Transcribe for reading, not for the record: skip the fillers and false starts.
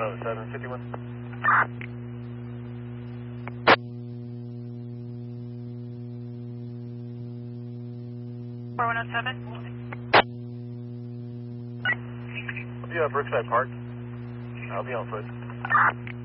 4107, 51. 4107. I'll be at Brookside Park. I'll be on foot.